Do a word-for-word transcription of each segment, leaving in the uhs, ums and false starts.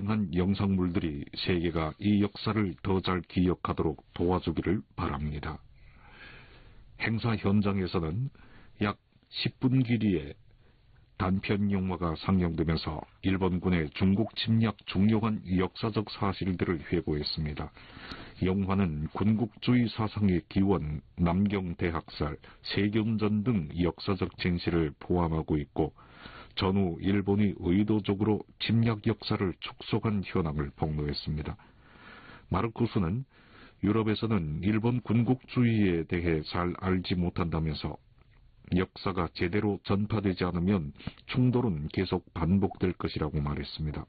다양한 영상물들이 세계가 이 역사를 더 잘 기억하도록 도와주기를 바랍니다. 행사 현장에서는 약 십 분 길이의 단편 영화가 상영되면서 일본군의 중국 침략 중요한 역사적 사실들을 회고했습니다. 영화는 군국주의 사상의 기원, 남경대학살, 세견전 등 역사적 진실을 포함하고 있고 전후 일본이 의도적으로 침략 역사를 축소한 현황을 폭로했습니다. 마르쿠스는 유럽에서는 일본 군국주의에 대해 잘 알지 못한다면서 역사가 제대로 전파되지 않으면 충돌은 계속 반복될 것이라고 말했습니다.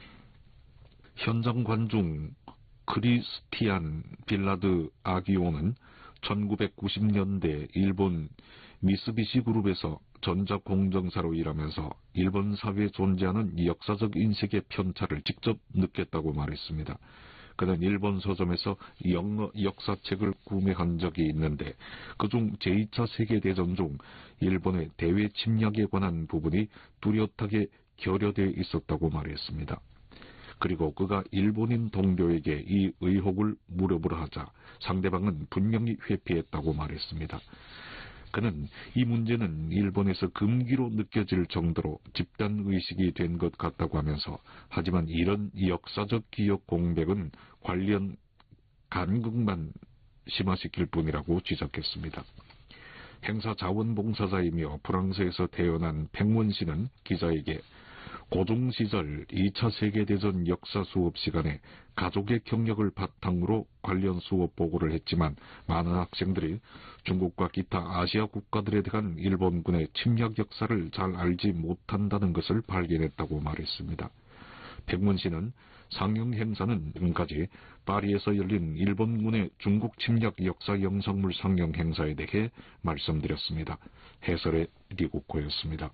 현장 관중 크리스티안 빌라드 아기오는 천구백구십 년대 일본 미쓰비시 그룹에서 전자공정사로 일하면서 일본 사회에 존재하는 역사적 인식의 편차를 직접 느꼈다고 말했습니다. 그는 일본 서점에서 영어 역사책을 구매한 적이 있는데 그중 제이 차 세계대전 중 일본의 대외 침략에 관한 부분이 뚜렷하게 결여되어 있었다고 말했습니다. 그리고 그가 일본인 동료에게 이 의혹을 물어보라 하자 상대방은 분명히 회피했다고 말했습니다. 그는 이 문제는 일본에서 금기로 느껴질 정도로 집단의식이 된 것 같다고 하면서 하지만 이런 역사적 기억 공백은 관련 간극만 심화시킬 뿐이라고 지적했습니다. 행사 자원봉사자이며 프랑스에서 태어난 팽원 씨는 기자에게 고중 시절 이 차 세계대전 역사 수업 시간에 가족의 경력을 바탕으로 관련 수업 보고를 했지만 많은 학생들이 중국과 기타 아시아 국가들에 대한 일본군의 침략 역사를 잘 알지 못한다는 것을 발견했다고 말했습니다. 백문 씨는 상영 행사는 지금까지 파리에서 열린 일본군의 중국 침략 역사 영상물 상영 행사에 대해 말씀드렸습니다. 해설의 리고코였습니다.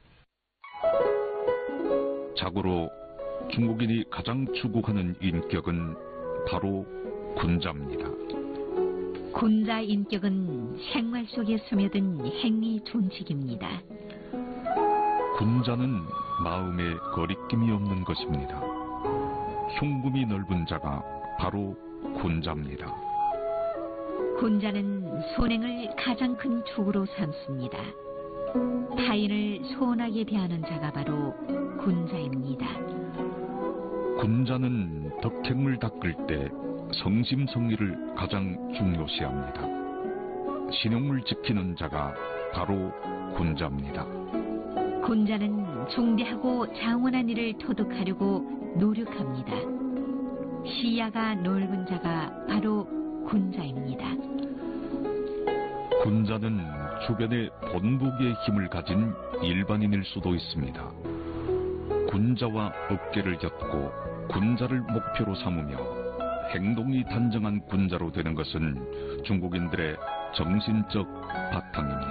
자고로 중국인이 가장 추구하는 인격은 바로 군자입니다. 군자 인격은 생활 속에 스며든 행위 존칙입니다. 군자는 마음에 거리낌이 없는 것입니다. 흉금이 넓은 자가 바로 군자입니다. 군자는 선행을 가장 큰 축으로 삼습니다. 타인을 소원하게 대하는 자가 바로 군자입니다. 군자는 덕행을 닦을 때 성심성의를 가장 중요시합니다. 신용을 지키는 자가 바로 군자입니다. 군자는 중대하고 장원한 일을 토득하려고 노력합니다. 시야가 넓은 자가 바로 군자입니다. 군자는 주변에 본보기의 힘을 가진 일반인일 수도 있습니다. 군자와 어깨를 엮고 군자를 목표로 삼으며 행동이 단정한 군자로 되는 것은 중국인들의 정신적 바탕입니다.